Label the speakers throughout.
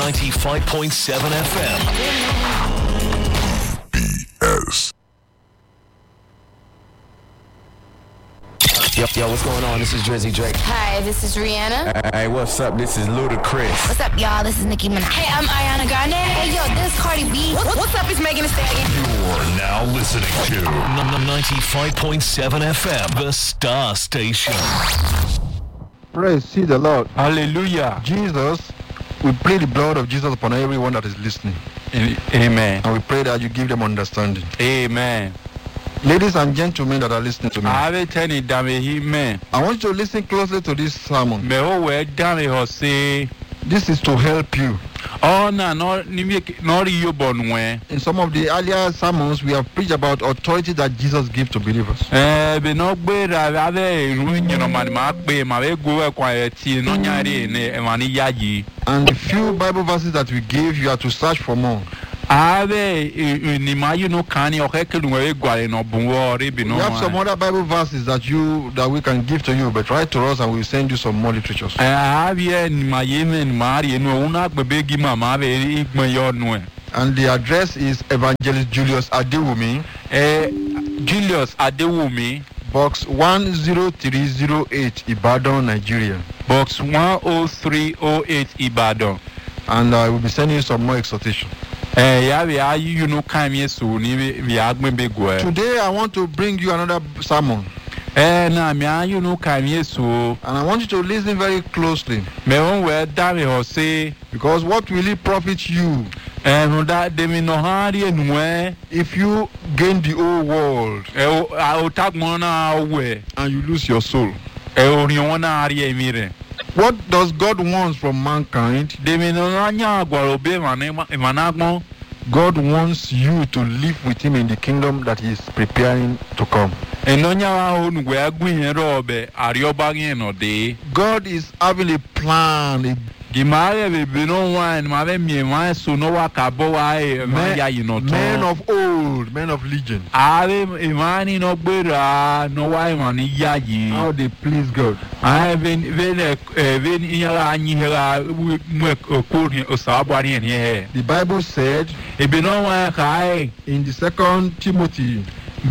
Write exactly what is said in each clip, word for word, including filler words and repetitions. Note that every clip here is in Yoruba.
Speaker 1: ninety-five point seven F M. B S.
Speaker 2: Yo, yo, what's going on? This is Drizzy Drake.
Speaker 3: Hi, this is Rihanna.
Speaker 2: Hey, what's up? This is Ludacris.
Speaker 3: What's up, y'all? This is Nicki Minaj. Hey, I'm Ariana Grande. Hey, yo, this is Cardi B. What, what's up? It's Megan Thee Stallion.
Speaker 1: You're now listening to ninety-five point seven F M, the Star Station.
Speaker 4: Praise see the Lord.
Speaker 5: Hallelujah.
Speaker 4: Jesus, we plead the blood of Jesus upon everyone that is listening.
Speaker 5: Amen.
Speaker 4: And we pray that you give them understanding.
Speaker 5: Amen.
Speaker 4: Ladies and gentlemen that are listening to me,
Speaker 5: I will tell you that amen.
Speaker 4: I want you to listen closely to this sermon.
Speaker 5: Me o we dame ho say
Speaker 4: This is to help you.
Speaker 5: oh na no ni me no ri yo bonwe.
Speaker 4: In some of the earlier sermons, we have preached about authority that Jesus gives to believers.
Speaker 5: Eh be no gbe ra ave ru nyino ma ma pe ma we go e kwa eti no nyare ne e ma ni yaji.
Speaker 4: And the few Bible verses that we gave, you are to search for more.
Speaker 5: Ave ni ma you no kan ni o ke kelu we gware no bunwo re bi no.
Speaker 4: We have some other Bible verses that you that we can give to you, but write to us and we'll send you some more literatures.
Speaker 5: Eh ave ni ma ye me ni ma ri no una gbebe gi mama be igbon yo nu.
Speaker 4: And the address is Evangelist Julius Adewumi,
Speaker 5: Eh Julius Adewumi,
Speaker 4: Box one zero three zero eight, Ibadan, Nigeria.
Speaker 5: box one oh three oh eight Ibadan.
Speaker 4: And I will be sending you some more exhortation.
Speaker 5: Eh ya we are you no kan me so ni we agben be go.
Speaker 4: Today I want to bring you another sermon,
Speaker 5: Eh na me are you no kan me so
Speaker 4: and I want you to listen very closely,
Speaker 5: me won we da me ho say
Speaker 4: because what will it profit you
Speaker 5: eh no da de me no ha ri enu eh
Speaker 4: if you gain the whole world
Speaker 5: eh o tagbon na we
Speaker 4: and you lose your soul?
Speaker 5: eh orin won na ri emi re.
Speaker 4: What does God want from mankind?
Speaker 5: De me no anya agwaro be ma na ma na agbon.
Speaker 4: God wants you to live with him in the kingdom that he is preparing to come.
Speaker 5: Enonya wa onu we agun yen ro be ari oba yen no de.
Speaker 4: God is having a plan, a
Speaker 5: Gimare be be no wan ma be mi wan so no wa ka bo wa e ma ya yi no to.
Speaker 4: men of old, men of legend,
Speaker 5: Are imani no gbera no wa ma ni ya yi.
Speaker 4: how they please God.
Speaker 5: I been been eh been ira anyi hera mu ko ni o sa bo ani he.
Speaker 4: The Bible said
Speaker 5: E be no wa ka e
Speaker 4: in the second Timothy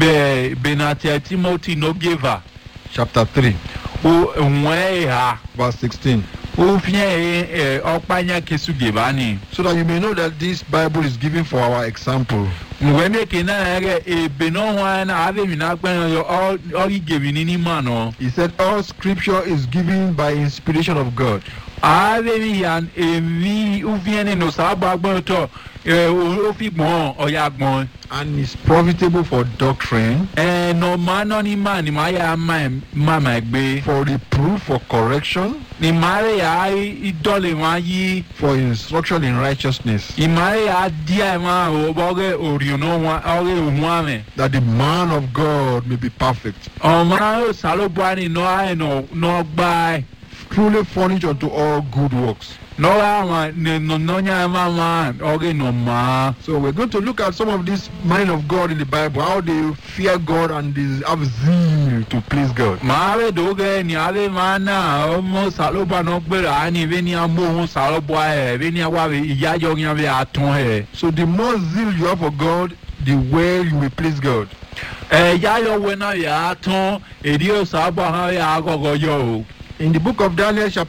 Speaker 5: be be na Timothy no giver.
Speaker 4: chapter three,
Speaker 5: O nwe ha.
Speaker 4: verse sixteen.
Speaker 5: O fie eh opanya kesu givani.
Speaker 4: So that you may know that this Bible is given for our example.
Speaker 5: Mwe me kina ere e be no wa na ave mi na gben yo all all give ni ni man no.
Speaker 4: He said all scripture is given by inspiration of God.
Speaker 5: Ave mi yan e mi u viene no sa ba gbon to e o fi gbon o ya gbon.
Speaker 4: And is profitable for doctrine,
Speaker 5: Eh no man no ni man ni ma ya ma ma ma gbe.
Speaker 4: for reproof, for correction,
Speaker 5: Ni mare ya i dole ma yi.
Speaker 4: for instruction in righteousness,
Speaker 5: I mare ya dia ma o boge ori no wa ore ohun ame.
Speaker 4: that the man of God may be perfect,
Speaker 5: O ma o salo bani no ai no no gba.
Speaker 4: truly furnished unto all good works.
Speaker 5: No ma no no nya ma ma ore no ma.
Speaker 4: So we're going to look at some of these men of God in the Bible, how they fear God and they have zeal to please God.
Speaker 5: Mare doge ni ave mana o mo salo ba no gbera ani be ni amo ho salo bo e be ni wa be iya yo nya be aton he.
Speaker 4: So the more zeal you have for God, the way you will please God.
Speaker 5: Eh ya yo we na ya aton edi o sa bo ha ya gogo yo.
Speaker 4: In the book of Daniel chapter